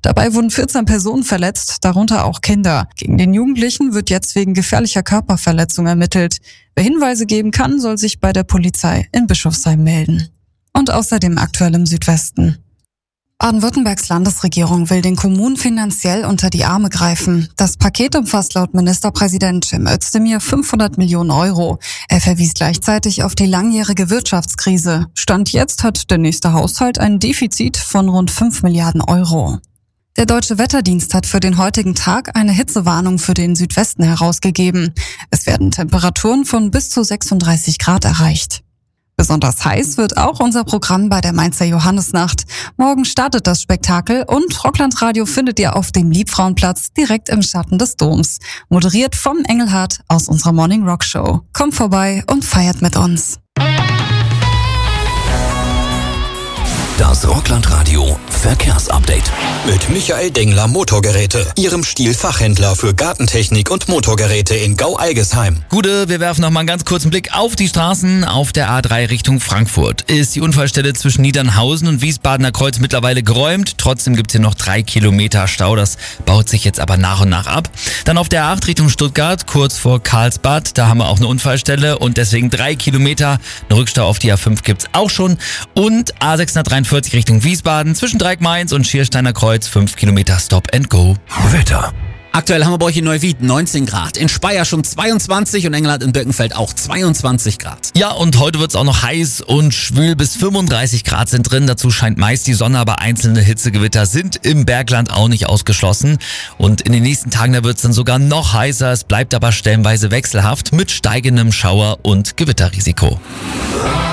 Dabei wurden 14 Personen verletzt, darunter auch Kinder. Gegen den Jugendlichen wird jetzt wegen gefährlicher Körperverletzung ermittelt. Wer Hinweise geben kann, soll sich bei der Polizei in Bischofsheim melden. Und außerdem aktuell im Südwesten. Baden-Württembergs Landesregierung will den Kommunen finanziell unter die Arme greifen. Das Paket umfasst laut Ministerpräsident Cem Özdemir 500 Millionen Euro. Er verwies gleichzeitig auf die langjährige Wirtschaftskrise. Stand jetzt hat der nächste Haushalt ein Defizit von rund 5 Milliarden Euro. Der Deutsche Wetterdienst hat für den heutigen Tag eine Hitzewarnung für den Südwesten herausgegeben. Es werden Temperaturen von bis zu 36 Grad erreicht. Besonders heiß wird auch unser Programm bei der Mainzer Johannisnacht. Morgen startet das Spektakel und Rocklandradio findet ihr auf dem Liebfrauenplatz direkt im Schatten des Doms. Moderiert vom Engelhardt aus unserer Morning Rock Show. Kommt vorbei und feiert mit uns. Das Rocklandradio Verkehrsupdate. Mit Michael Dengler Motorgeräte, Ihrem Stihl-Fachhändler für Gartentechnik und Motorgeräte in Gau-Algesheim. Gude, wir werfen noch mal einen ganz kurzen Blick auf die Straßen. Auf der A3 Richtung Frankfurt ist die Unfallstelle zwischen Niedernhausen und Wiesbadener Kreuz mittlerweile geräumt. Trotzdem gibt's hier noch 3 Kilometer Stau. Das baut sich jetzt aber nach und nach ab. Dann auf der A8 Richtung Stuttgart, kurz vor Karlsbad. Da haben wir auch eine Unfallstelle und deswegen 3 Kilometer. Ein Rückstau auf die A5 gibt's auch schon. Und A643 Richtung Wiesbaden zwischen Dreieck-Mainz und Schiersteiner Kreuz 5 Kilometer Stop and Go. Wetter. Aktuell haben wir bei euch in Neuwied 19 Grad, in Speyer schon 22 und Engelhardt in Birkenfeld auch 22 Grad. Ja, und heute wird's auch noch heiß und schwül, bis 35 Grad sind drin. Dazu scheint meist die Sonne, aber einzelne Hitzegewitter sind im Bergland auch nicht ausgeschlossen. Und in den nächsten Tagen, da wird's dann sogar noch heißer. Es bleibt aber stellenweise wechselhaft mit steigendem Schauer- und Gewitterrisiko.